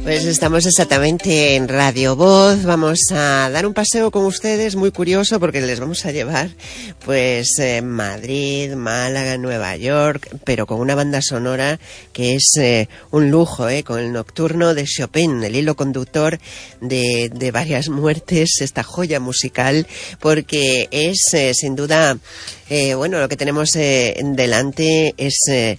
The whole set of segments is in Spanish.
Pues estamos exactamente en Radio Voz. Vamos a dar un paseo con ustedes muy curioso porque les vamos a llevar pues Madrid, Málaga, Nueva York, pero con una banda sonora que es un lujo, con el Nocturno de Chopin, el hilo conductor de varias muertes, esta joya musical, porque es sin duda lo que tenemos delante es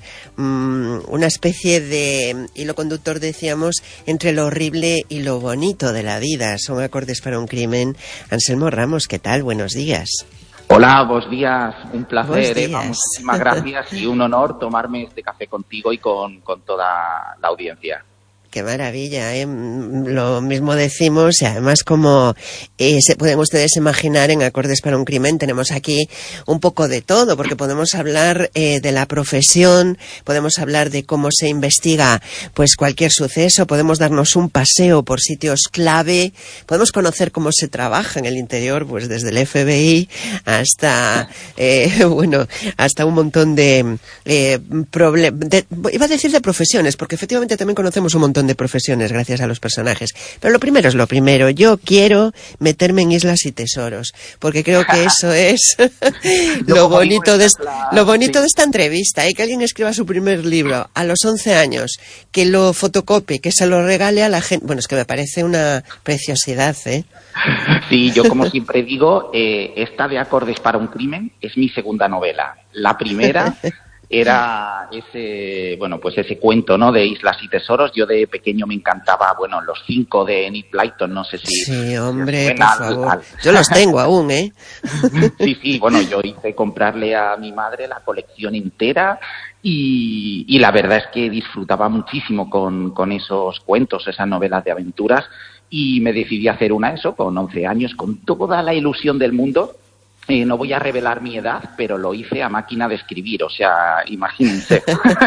una especie de hilo conductor, decíamos, entre lo horrible y lo bonito de la vida. Son acordes para un crimen. Anselmo Ramos, ¿qué tal? Buenos días. Hola, buenos días. Un placer, muchísimas gracias y un honor tomarme este café contigo y con toda la audiencia. Qué maravilla, Lo mismo decimos, y además como se pueden ustedes imaginar, en Acordes para un crimen tenemos aquí un poco de todo, porque podemos hablar de la profesión, podemos hablar de cómo se investiga pues cualquier suceso, podemos darnos un paseo por sitios clave, podemos conocer cómo se trabaja en el interior, pues desde el FBI hasta hasta un montón de iba a decir de profesiones, porque efectivamente también conocemos un montón de profesiones gracias a los personajes. Pero lo primero es lo primero. Yo quiero meterme en Islas y Tesoros, porque creo que eso es lo bonito de esta entrevista, que alguien escriba su primer libro a los 11 años, que lo fotocopie, que se lo regale a la gente. Bueno, es que me parece una preciosidad, Sí, yo como siempre digo, esta de Acordes para un crimen es mi segunda novela. La primera era ese cuento, ¿no?, de Islas y Tesoros. Yo de pequeño me encantaba, los 5 de Enid Blyton, no sé si... Sí, hombre, por favor. Yo los tengo aún, Sí, yo hice comprarle a mi madre la colección entera y la verdad es que disfrutaba muchísimo con esos cuentos, esas novelas de aventuras, y me decidí a hacer con 11 años, con toda la ilusión del mundo. No voy a revelar mi edad, pero lo hice a máquina de escribir, o sea, imagínense.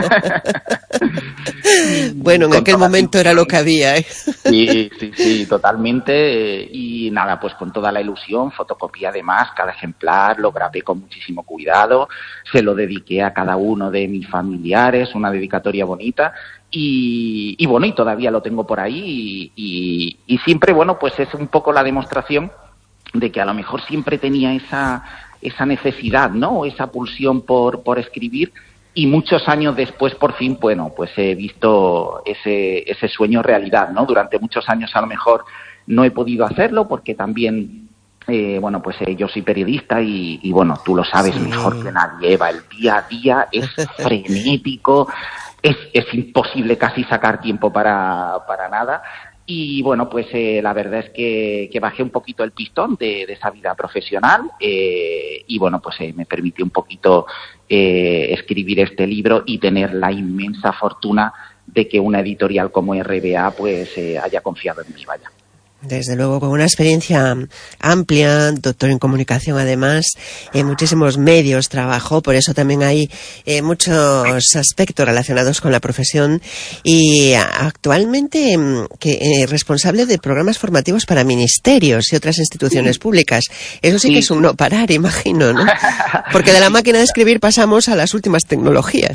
Bueno, en aquel momento era lo que había, Sí, totalmente. Y nada, pues con toda la ilusión, fotocopié además cada ejemplar, lo grabé con muchísimo cuidado, se lo dediqué a cada uno de mis familiares, una dedicatoria bonita. Y todavía lo tengo por ahí y siempre, pues es un poco la demostración de que a lo mejor siempre tenía esa necesidad, ¿no?, o esa pulsión por escribir, y muchos años después, por fin, pues he visto ese sueño realidad, ¿no? Durante muchos años a lo mejor no he podido hacerlo porque también, yo soy periodista y tú lo sabes mejor que nadie, Eva, el día a día es frenético, es imposible casi sacar tiempo para nada. Y la verdad es que bajé un poquito el pistón de esa vida profesional me permitió un poquito escribir este libro y tener la inmensa fortuna de que una editorial como RBA haya confiado en mí, vaya. Desde luego, con una experiencia amplia, doctor en comunicación además, en muchísimos medios trabajó, por eso también hay muchos aspectos relacionados con la profesión, y actualmente responsable de programas formativos para ministerios y otras instituciones públicas. Eso sí que es un no parar, imagino, ¿no? Porque de la máquina de escribir pasamos a las últimas tecnologías.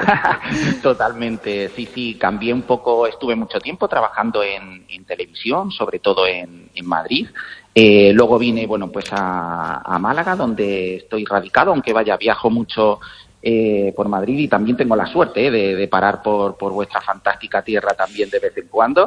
Totalmente, sí, cambié un poco, estuve mucho tiempo trabajando en televisión, sobre todo en Madrid. Luego vine a Málaga, donde estoy radicado, aunque viajo mucho por Madrid, y también tengo la suerte de parar por vuestra fantástica tierra también de vez en cuando,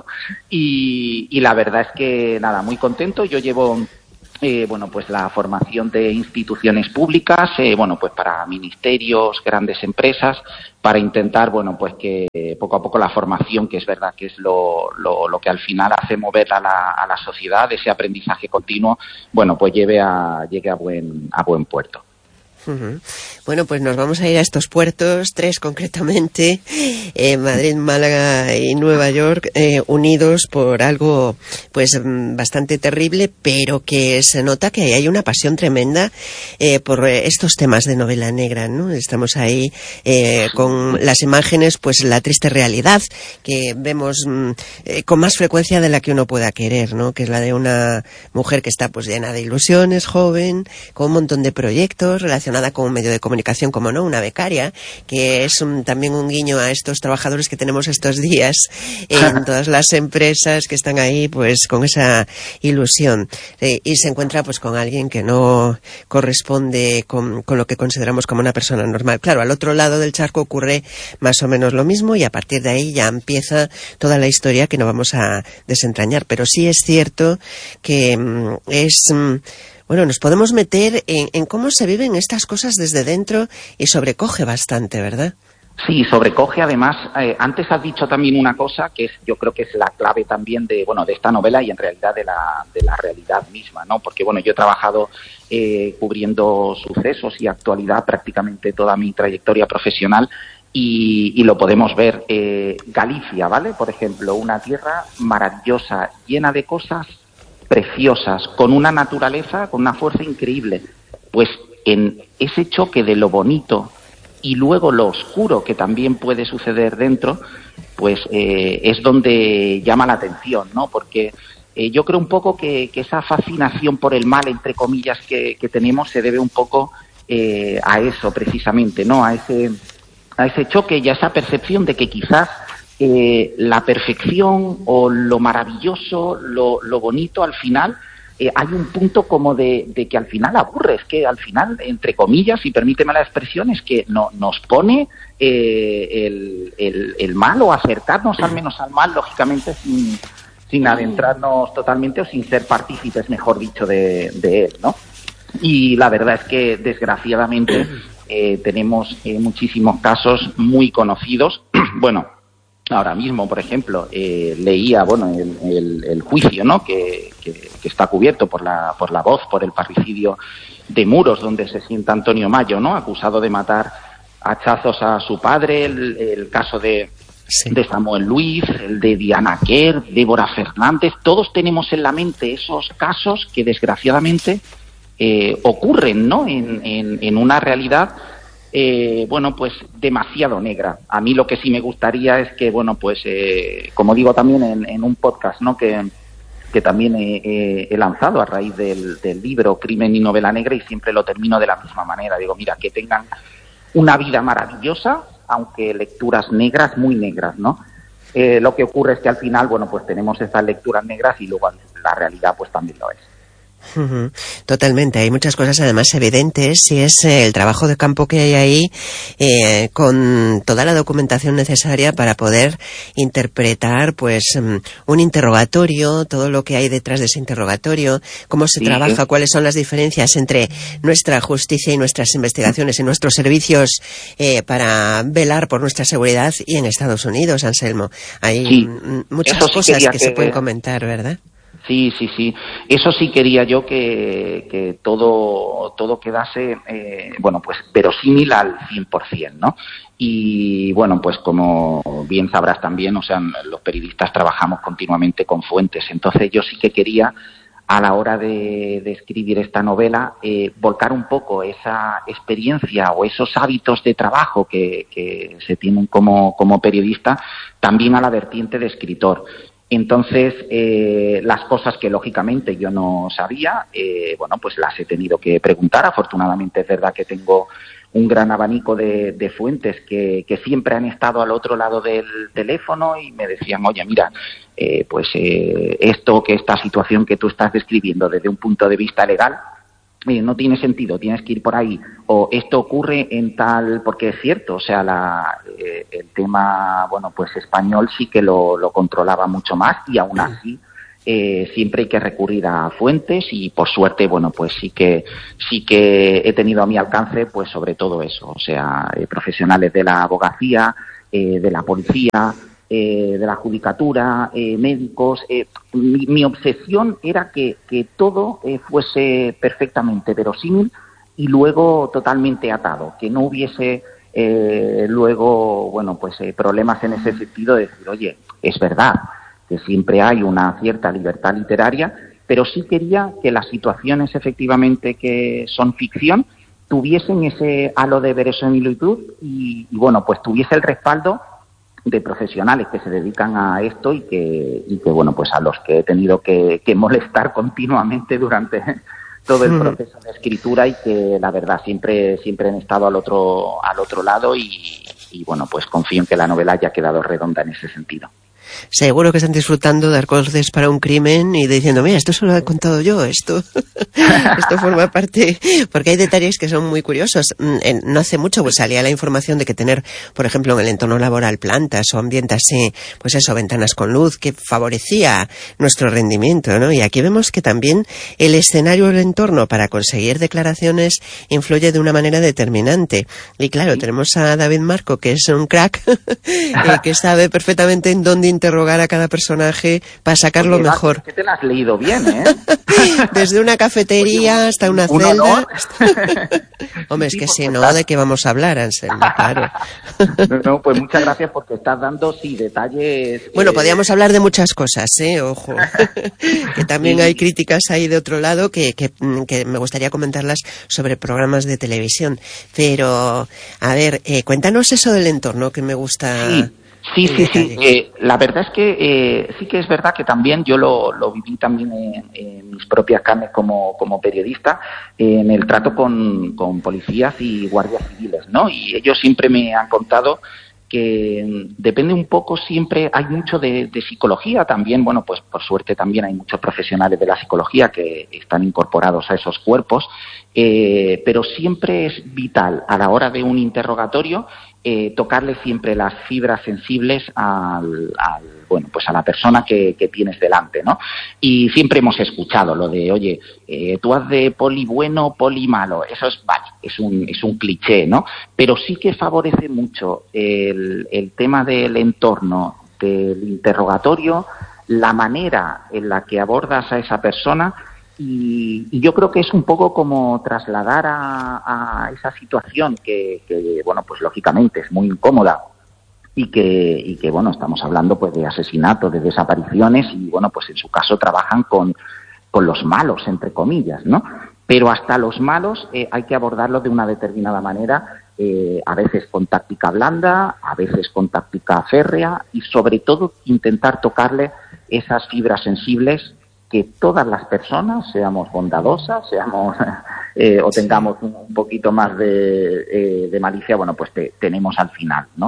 y la verdad es que nada, muy contento. Yo llevo la formación de instituciones públicas, para ministerios, grandes empresas, para intentar, que poco a poco la formación, que es verdad que es lo que al final hace mover a la sociedad, ese aprendizaje continuo, llegue a buen puerto. Uh-huh. Bueno, pues nos vamos a ir a estos puertos, 3 concretamente, Madrid, Málaga y Nueva York, unidos por algo pues bastante terrible, pero que se nota que hay una pasión tremenda por estos temas de novela negra, ¿no? Estamos ahí con las imágenes, pues la triste realidad que vemos con más frecuencia de la que uno pueda querer, ¿no? Que es la de una mujer que está pues llena de ilusiones, joven, con un montón de proyectos relacionados relacionada con un medio de comunicación, como no, una becaria, que es también un guiño a estos trabajadores que tenemos estos días en todas las empresas que están ahí pues con esa ilusión, y se encuentra pues con alguien que no corresponde con lo que consideramos como una persona normal. Claro, al otro lado del charco ocurre más o menos lo mismo y a partir de ahí ya empieza toda la historia que no vamos a desentrañar, pero sí es cierto que bueno, nos podemos meter en cómo se viven estas cosas desde dentro y sobrecoge bastante, ¿verdad? Sí, sobrecoge. Además, antes has dicho también una cosa que yo creo que es la clave también de esta novela y en realidad de la realidad misma, ¿no? Porque yo he trabajado cubriendo sucesos y actualidad prácticamente toda mi trayectoria profesional y lo podemos ver. Galicia, ¿vale? Por ejemplo, una tierra maravillosa, llena de cosas preciosas, con una naturaleza, con una fuerza increíble. Pues en ese choque de lo bonito y luego lo oscuro que también puede suceder dentro, pues es donde llama la atención, ¿no? Porque yo creo un poco que esa fascinación por el mal, entre comillas, que tenemos se debe un poco a eso precisamente, ¿no? A ese choque y a esa percepción de que quizás la perfección o lo maravilloso, lo bonito al final, hay un punto como de que al final aburre, es que al final, entre comillas, y permíteme la expresión, es que nos pone el mal o acercarnos al menos al mal, lógicamente sin adentrarnos totalmente o sin ser partícipes, mejor dicho, de él, ¿no? Y la verdad es que desgraciadamente tenemos muchísimos casos muy conocidos. Ahora mismo, por ejemplo, leía el juicio, ¿no? que está cubierto por la Voz por el parricidio de Muros, donde se sienta Antonio Mayo, ¿no? Acusado de matar a hachazos a su padre, el caso de Samuel Luis, el de Diana Quer, Débora Fernández. Todos tenemos en la mente esos casos que desgraciadamente ocurren, ¿no? En una realidad pues demasiado negra. A mí lo que sí me gustaría es que, como digo también en un podcast, ¿no? que también he lanzado a raíz del libro Crimen y Novela Negra, y siempre lo termino de la misma manera. Digo, mira, que tengan una vida maravillosa, aunque lecturas negras, muy negras, ¿no? Lo que ocurre es que al final, pues tenemos esas lecturas negras y luego la realidad pues también lo es. Totalmente, hay muchas cosas además evidentes y es el trabajo de campo que hay ahí con toda la documentación necesaria para poder interpretar pues un interrogatorio, todo lo que hay detrás de ese interrogatorio, cómo se trabaja, cuáles son las diferencias entre nuestra justicia y nuestras investigaciones y nuestros servicios para velar por nuestra seguridad y en Estados Unidos, Anselmo. Hay muchas cosas que se pueden comentar, ¿verdad? Sí. Eso sí quería yo que todo quedase, pues verosímil al 100%, ¿no? Y pues como bien sabrás también, los periodistas trabajamos continuamente con fuentes. Entonces yo sí que quería, a la hora de escribir esta novela, volcar un poco esa experiencia o esos hábitos de trabajo que se tienen como periodista también a la vertiente de escritor. Entonces, las cosas que lógicamente yo no sabía, pues las he tenido que preguntar. Afortunadamente es verdad que tengo un gran abanico de fuentes que siempre han estado al otro lado del teléfono y me decían, oye, mira, esta situación que tú estás describiendo desde un punto de vista legal, no tiene sentido, tienes que ir por ahí, o esto ocurre en tal, porque es cierto, el tema, español sí que lo controlaba mucho más y aún así siempre hay que recurrir a fuentes y por suerte, sí que he tenido a mi alcance, pues sobre todo eso, profesionales de la abogacía, de la policía, de la judicatura, médicos. Mi obsesión era que todo fuese perfectamente verosímil y luego totalmente atado, que no hubiese problemas en ese sentido de decir, oye, es verdad que siempre hay una cierta libertad literaria, pero sí quería que las situaciones efectivamente que son ficción tuviesen ese halo de verosimilitud y tuviese el respaldo de profesionales que se dedican a esto y que a los que he tenido que molestar continuamente todo el proceso de escritura, y que la verdad siempre han estado al otro lado, y bueno, pues confío en que la novela haya quedado redonda en ese sentido. Seguro que están disfrutando de Acordes para un crimen y diciendo, mira, esto se lo he contado yo, esto forma parte, porque hay detalles que son muy curiosos. No hace mucho pues salía la información de que tener, por ejemplo, en el entorno laboral plantas o ambientes así, pues eso, ventanas con luz, que favorecía nuestro rendimiento, ¿no? Y aquí vemos que también el escenario o el entorno para conseguir declaraciones influye de una manera determinante. Y claro, tenemos a David Marco, que es un crack, que sabe perfectamente en dónde interrogar a cada personaje para sacarlo mejor. Que te lo has leído bien, ¿eh? Desde una cafetería hasta una celda. Hombre, es que si no, ¿de qué vamos a hablar, Anselmo? Claro. No, pues muchas gracias, porque estás dando, detalles... Bueno, podríamos hablar de muchas cosas, ojo. Que también hay críticas ahí de otro lado que me gustaría comentarlas sobre programas de televisión. Pero, a ver, cuéntanos eso del entorno, que me gusta... Sí. La verdad es que sí que es verdad que también yo lo viví también en mis propias carnes como periodista, en el trato con policías y guardias civiles, ¿no? Y ellos siempre me han contado que depende un poco, siempre hay mucho de psicología también. Bueno, pues por suerte también hay muchos profesionales de la psicología que están incorporados a esos cuerpos, pero siempre es vital a la hora de un interrogatorio tocarle siempre las fibras sensibles a la persona que tienes delante, ¿no? Y siempre hemos escuchado lo de, oye, tú haz de poli bueno, poli malo. Eso es un cliché, ¿no? Pero sí que favorece mucho el tema del entorno, del interrogatorio, la manera en la que abordas a esa persona. Y yo creo que es un poco como trasladar a esa situación que bueno, pues lógicamente es muy incómoda, y que bueno, estamos hablando pues de asesinatos, de desapariciones, y bueno, pues en su caso trabajan con los malos, entre comillas, ¿no? Pero hasta los malos hay que abordarlos de una determinada manera, a veces con táctica blanda, a veces con táctica férrea, y sobre todo intentar tocarle esas fibras sensibles, que todas las personas, seamos bondadosas, seamos o tengamos un poquito más de malicia, bueno, pues tenemos al final, ¿no?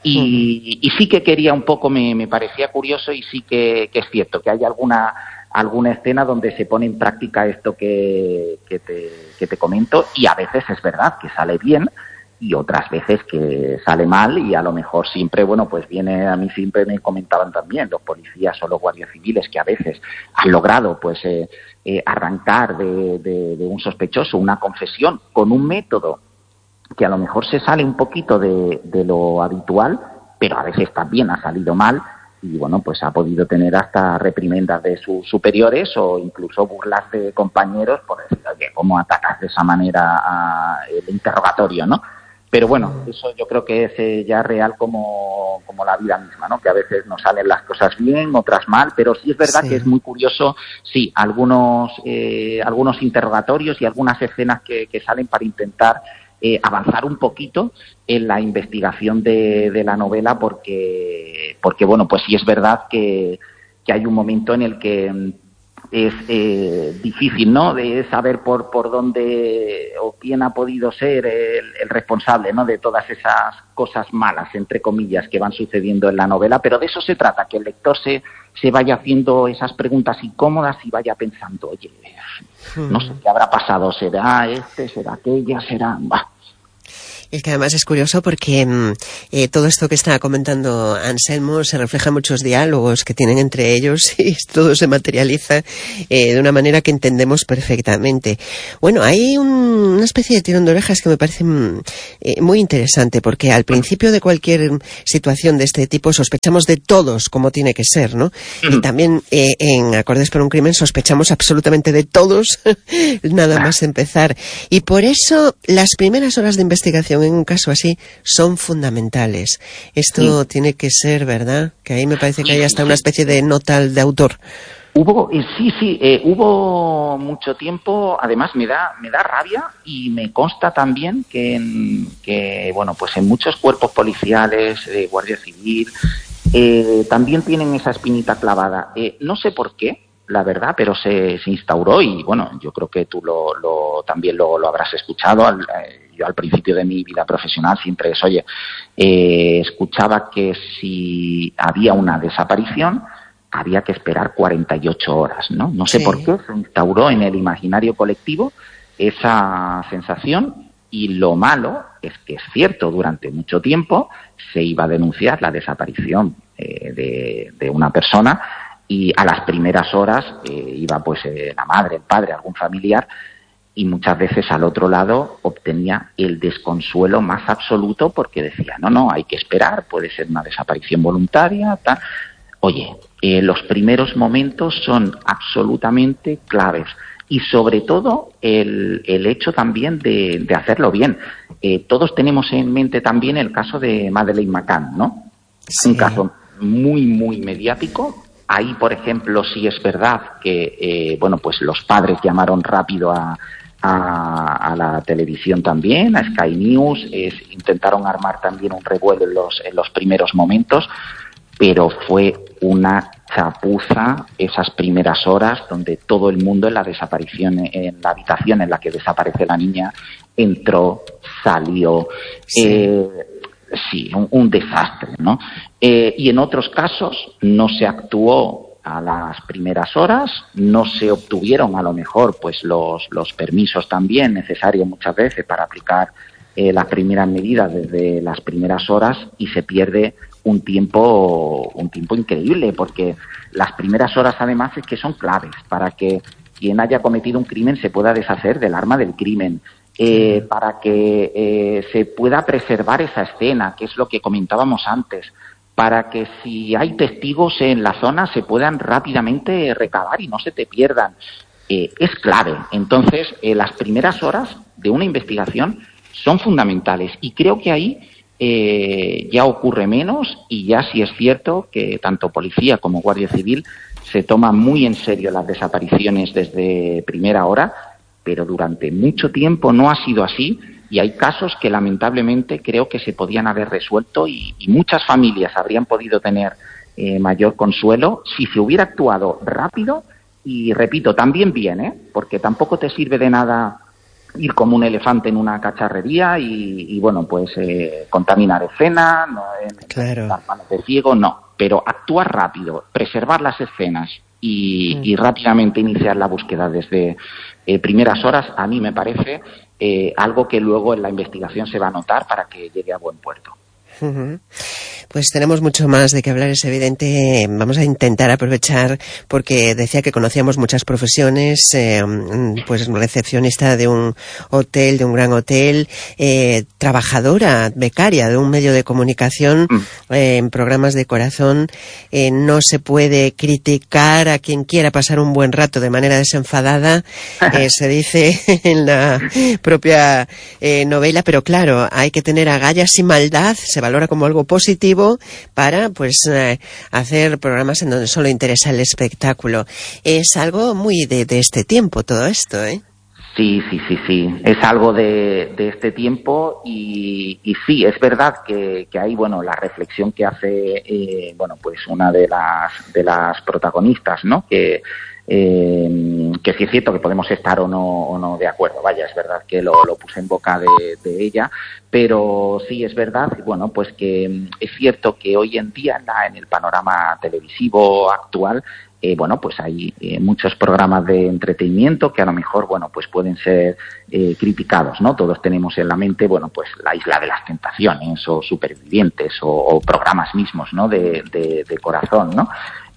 Y sí que quería un poco, me parecía curioso, y sí que es cierto que hay alguna escena donde se pone en práctica esto que te comento, y a veces es verdad que sale bien, y otras veces que sale mal, y a lo mejor siempre, bueno, pues a mí siempre me comentaban también los policías o los guardias civiles que a veces han logrado pues arrancar de un sospechoso una confesión con un método que a lo mejor se sale un poquito de lo habitual, pero a veces también ha salido mal, y bueno, pues ha podido tener hasta reprimendas de sus superiores, o incluso burlas de compañeros por decir, oye, ¿cómo atacas de esa manera el interrogatorio, no? Pero bueno, eso yo creo que es ya real como la vida misma, ¿no? Que a veces nos salen las cosas bien, otras mal, pero sí es verdad que es muy curioso, algunos interrogatorios y algunas escenas que salen para intentar avanzar un poquito en la investigación de la novela, porque bueno, pues sí es verdad que hay un momento en el que es difícil, ¿no?, de saber por dónde o quién ha podido ser el responsable, ¿no?, de todas esas cosas malas, entre comillas, que van sucediendo en la novela. Pero de eso se trata, que el lector se vaya haciendo esas preguntas incómodas y vaya pensando, oye, no sé qué habrá pasado, será será aquella, será... Es que además es curioso porque todo esto que está comentando Anselmo se refleja en muchos diálogos que tienen entre ellos, y todo se materializa de una manera que entendemos perfectamente. Bueno, hay una especie de tirón de orejas que me parece muy interesante, porque al principio de cualquier situación de este tipo sospechamos de todos, como tiene que ser, ¿no? Y también en Acordes para un crimen sospechamos absolutamente de todos nada más empezar. Y por eso las primeras horas de investigación en un caso así son fundamentales. Esto tiene que ser, ¿verdad? Que ahí me parece que hay hasta una especie de nota de autor. Hubo mucho tiempo. Además me da rabia, y me consta también que bueno, pues en muchos cuerpos policiales, Guardia Civil, también tienen esa espinita clavada. No sé por qué, la verdad, pero se instauró y bueno, yo creo que tú también lo habrás escuchado. Yo al principio de mi vida profesional siempre escuchaba que si había una desaparición había que esperar 48 horas, ¿no? No sé por qué se instauró en el imaginario colectivo esa sensación, y lo malo es que es cierto, durante mucho tiempo se iba a denunciar la desaparición de una persona, y a las primeras horas iba pues la madre, el padre, algún familiar, y muchas veces al otro lado obtenía el desconsuelo más absoluto porque decía, no, hay que esperar, puede ser una desaparición voluntaria, tal. Oye, los primeros momentos son absolutamente claves, y sobre todo el hecho también de hacerlo bien. Todos tenemos en mente también el caso de Madeleine McCann, ¿no? Sí. Un caso muy, muy mediático. Ahí, por ejemplo, sí es verdad que pues los padres llamaron rápido a la televisión también, a Sky News, intentaron armar también un revuelo en los primeros momentos, pero fue una chapuza esas primeras horas donde todo el mundo en la desaparición, en la habitación en la que desaparece la niña, entró, salió, un desastre, ¿no? Y en otros casos no se actuó a las primeras horas, no se obtuvieron a lo mejor pues los permisos también necesarios muchas veces para aplicar las primeras medidas desde las primeras horas, y se pierde un tiempo increíble, porque las primeras horas además es que son claves para que quien haya cometido un crimen se pueda deshacer del arma del crimen, para que se pueda preservar esa escena, que es lo que comentábamos antes, para que si hay testigos en la zona se puedan rápidamente recabar y no se te pierdan. Es clave. Entonces, las primeras horas de una investigación son fundamentales, y creo que ahí ya ocurre menos, y ya sí es cierto que tanto policía como Guardia Civil se toman muy en serio las desapariciones desde primera hora, pero durante mucho tiempo no ha sido así, y hay casos que lamentablemente creo que se podían haber resuelto, y muchas familias habrían podido tener mayor consuelo si se hubiera actuado rápido y, repito, también bien, porque tampoco te sirve de nada ir como un elefante en una cacharrería y contaminar escenas, dar manos de ciego, no, pero actuar rápido, preservar las escenas y rápidamente iniciar la búsqueda desde primeras horas, a mí me parece algo que luego en la investigación se va a notar para que llegue a buen puerto. Pues tenemos mucho más de qué hablar, es evidente. Vamos a intentar aprovechar, porque decía que conocíamos muchas profesiones, pues recepcionista de un hotel, de un gran hotel, trabajadora, becaria de un medio de comunicación, en programas de corazón. No se puede criticar a quien quiera pasar un buen rato de manera desenfadada, se dice en la propia novela, pero claro, hay que tener agallas y maldad, se valora como algo positivo para hacer programas en donde solo interesa el espectáculo. Es algo muy de este tiempo todo esto, ¿eh? Sí. Es algo de este tiempo, y sí, es verdad que hay, la reflexión que hace, pues una de las protagonistas, ¿no? Que sí es cierto que podemos estar o no de acuerdo. Vaya, es verdad que lo puse en boca de ella, pero sí es verdad, pues que es cierto que hoy en día en el panorama televisivo actual, pues hay muchos programas de entretenimiento que a lo mejor, pues pueden ser criticados, ¿no? Todos tenemos en la mente, pues la Isla de las Tentaciones o Supervivientes o programas mismos, ¿no? De corazón, ¿no?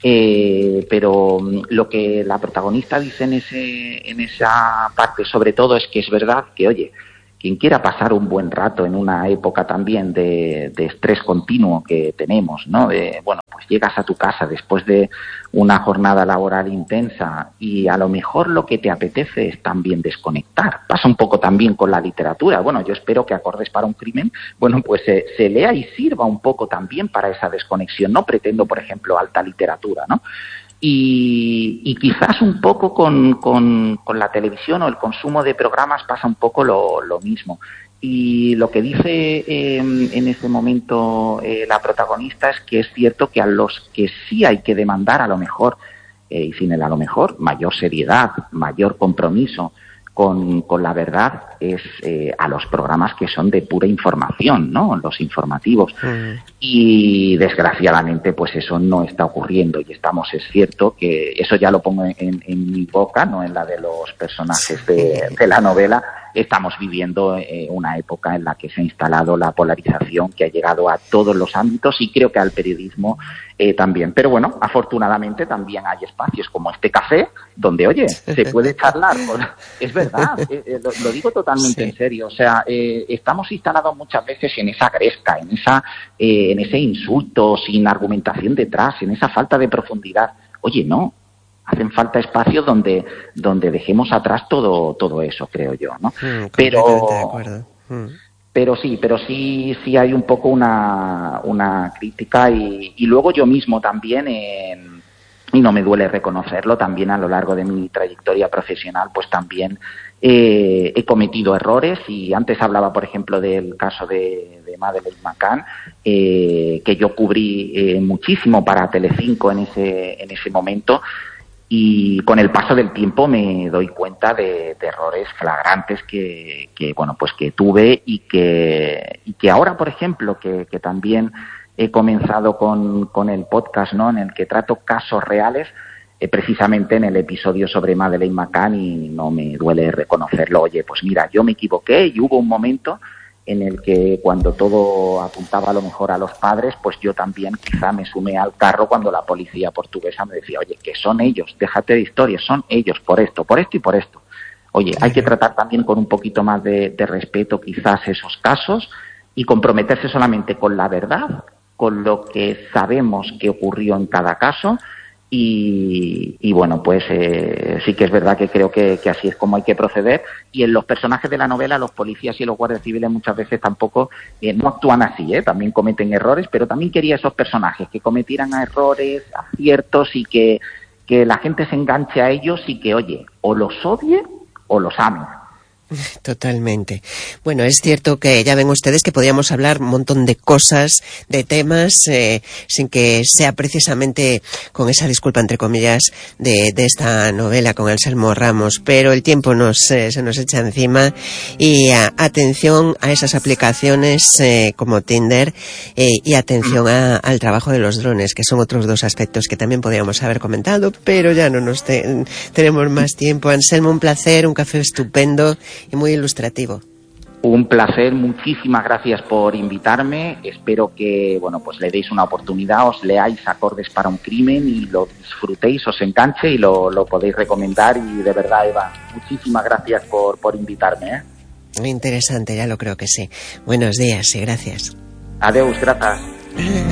Pero lo que la protagonista dice en esa parte, sobre todo, es que es verdad que, oye, quien quiera pasar un buen rato en una época también de estrés continuo que tenemos, ¿no? Pues llegas a tu casa después de una jornada laboral intensa y a lo mejor lo que te apetece es también desconectar. Pasa un poco también con la literatura. Yo espero que Acordes para un crimen, pues se lea y sirva un poco también para esa desconexión. No pretendo, por ejemplo, alta literatura, ¿no? Y quizás un poco con la televisión o el consumo de programas pasa un poco lo mismo. Y lo que dice en ese momento la protagonista es que es cierto que a los que sí hay que demandar a lo mejor y sin él a lo mejor, mayor seriedad, mayor compromiso con la verdad es a los programas que son de pura información, ¿no? Los informativos. Y desgraciadamente pues eso no está ocurriendo y es cierto que eso ya lo pongo en mi boca, no en la de los personajes de la novela. Estamos viviendo una época en la que se ha instalado la polarización que ha llegado a todos los ámbitos y creo que al periodismo también. Pero bueno, afortunadamente también hay espacios como este café donde, oye, se puede charlar. Es verdad, lo digo totalmente en serio. O sea, estamos instalados muchas veces en esa gresca, en ese insulto sin argumentación detrás, en esa falta de profundidad. Oye, no. Hacen falta espacios donde dejemos atrás todo eso, creo yo, ¿no? Pero sí hay un poco una crítica y luego yo mismo también, y no me duele reconocerlo, también a lo largo de mi trayectoria profesional, pues también he cometido errores y antes hablaba, por ejemplo, del caso de Madeleine McCann, que yo cubrí muchísimo para Telecinco en ese momento. Y con el paso del tiempo me doy cuenta de errores flagrantes que tuve y que ahora, por ejemplo, que también he comenzado con el podcast, ¿no? En el que trato casos reales, precisamente en el episodio sobre Madeleine McCann, y no me duele reconocerlo. Oye, pues mira, yo me equivoqué y hubo un momento en el que cuando todo apuntaba a lo mejor a los padres, pues yo también quizá me sumé al carro cuando la policía portuguesa me decía, oye, que son ellos, déjate de historias, son ellos por esto y por esto. Oye, hay que tratar también con un poquito más de respeto quizás esos casos y comprometerse solamente con la verdad, con lo que sabemos que ocurrió en cada caso. Y bueno, pues sí que es verdad que creo que así es como hay que proceder. Y en los personajes de la novela, los policías y los guardias civiles muchas veces tampoco no actúan así, también cometen errores, pero también quería esos personajes que cometieran errores, aciertos y que la gente se enganche a ellos y que, oye, o los odie o los ame. Totalmente. Bueno, es cierto que ya ven ustedes que podíamos hablar un montón de cosas, de temas, sin que sea precisamente con esa disculpa, entre comillas, de esta novela con Anselmo Ramos, pero el tiempo se nos echa encima y atención a esas aplicaciones como Tinder y atención al trabajo de los drones, que son otros dos aspectos que también podríamos haber comentado, pero ya no nos tenemos más tiempo. Anselmo, un placer, un café estupendo y muy ilustrativo. Un placer, muchísimas gracias por invitarme. Espero que, bueno, pues le deis una oportunidad, os leáis Acordes para un crimen y lo disfrutéis, os enganche y lo podéis recomendar. Y de verdad, Eva, muchísimas gracias por invitarme. Muy interesante, ya lo creo que sí. Buenos días y gracias. Adeus, gracias.